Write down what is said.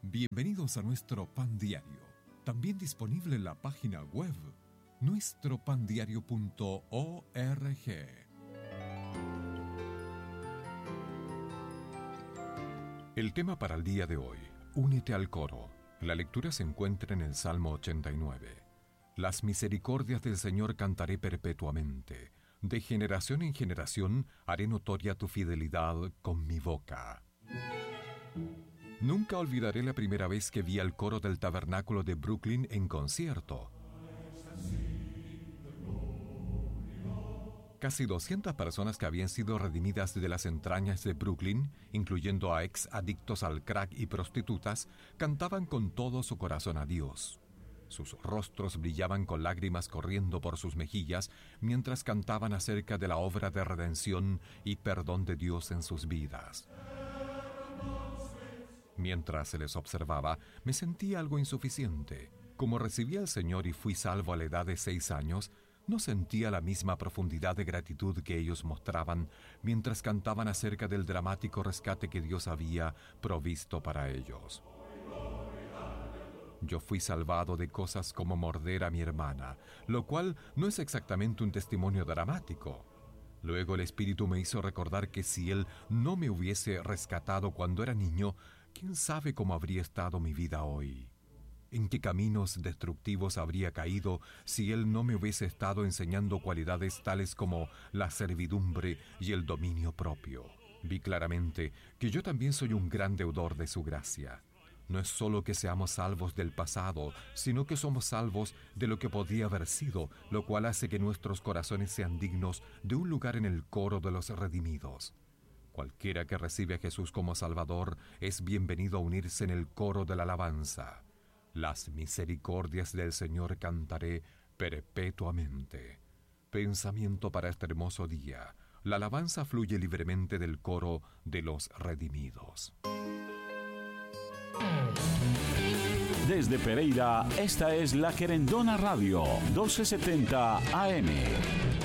Bienvenidos a nuestro Pan Diario, también disponible en la página web nuestropandiario.org. El tema para el día de hoy: únete al coro. La lectura se encuentra en el Salmo 89. Las misericordias del Señor cantaré perpetuamente. De generación en generación haré notoria tu fidelidad con mi boca. Nunca olvidaré la primera vez que vi al coro del Tabernáculo de Brooklyn en concierto. Casi 200 personas que habían sido redimidas de las entrañas de Brooklyn, incluyendo a ex adictos al crack y prostitutas, cantaban con todo su corazón a Dios. Sus rostros brillaban con lágrimas corriendo por sus mejillas mientras cantaban acerca de la obra de redención y perdón de Dios en sus vidas. Mientras se les observaba, me sentía algo insuficiente. Como recibí al Señor y fui salvo a la edad de 6 años, no sentía la misma profundidad de gratitud que ellos mostraban mientras cantaban acerca del dramático rescate que Dios había provisto para ellos. Yo fui salvado de cosas como morder a mi hermana, lo cual no es exactamente un testimonio dramático. Luego el Espíritu me hizo recordar que si Él no me hubiese rescatado cuando era niño, ¿quién sabe cómo habría estado mi vida hoy? ¿En qué caminos destructivos habría caído si Él no me hubiese estado enseñando cualidades tales como la servidumbre y el dominio propio? Vi claramente que yo también soy un gran deudor de su gracia. No es solo que seamos salvos del pasado, sino que somos salvos de lo que podría haber sido, lo cual hace que nuestros corazones sean dignos de un lugar en el coro de los redimidos. Cualquiera que recibe a Jesús como Salvador es bienvenido a unirse en el coro de la alabanza. Las misericordias del Señor cantaré perpetuamente. Pensamiento para este hermoso día. La alabanza fluye libremente del coro de los redimidos. Desde Pereira, esta es La Querendona Radio, 1270 AM.